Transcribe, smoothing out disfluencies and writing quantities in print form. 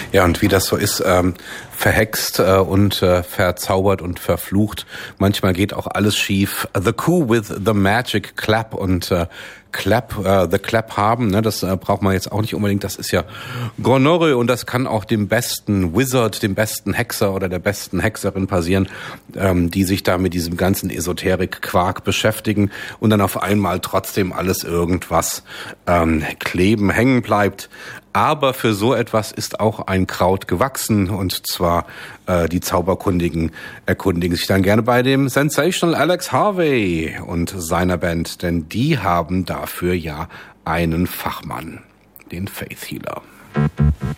Ja, und wie das so ist, verhext und verzaubert und verflucht. Manchmal geht auch alles schief. The Coup with the Magic Clap und the Clap haben, ne, das braucht man jetzt auch nicht unbedingt. Das ist ja Gonorrhoe und das kann auch dem besten Wizard, dem besten Hexer oder der besten Hexerin passieren, die sich da mit diesem ganzen Esoterik-Quark beschäftigen und dann auf einmal trotzdem alles irgendwas kleben, hängen bleibt. Aber für so etwas ist auch ein Kraut gewachsen und zwar die Zauberkundigen erkundigen sich dann gerne bei dem Sensational Alex Harvey und seiner Band, denn die haben dafür ja einen Fachmann, den Faith Healer.